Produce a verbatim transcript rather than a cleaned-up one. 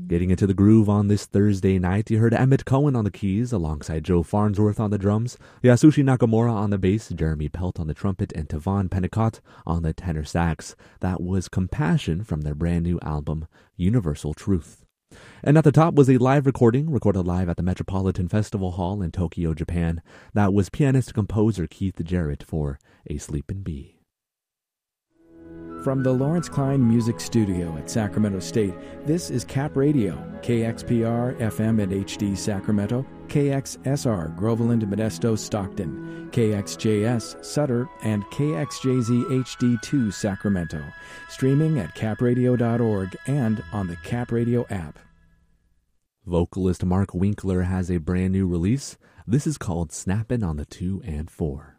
Getting into the groove on this Thursday night, you heard Emmett Cohen on the keys alongside Joe Farnsworth on the drums, Yasushi Nakamura on the bass, Jeremy Pelt on the trumpet, and Tavon Pennicott on the tenor sax. That was Compassion from their brand new album, Universal Truth. And at the top was a live recording, recorded live at the Metropolitan Festival Hall in Tokyo, Japan. That was pianist-composer Keith Jarrett for A Sleepin' Bee. From the Lawrence Klein Music Studio at Sacramento State, this is Cap Radio, K X P R F M and H D Sacramento, K X S R Groveland, Modesto, Stockton, K X J S Sutter, and K X J Z H D two Sacramento. Streaming at cap radio dot org and on the Cap Radio app. Vocalist Mark Winkler has a brand new release. This is called Snappin' on the two and four.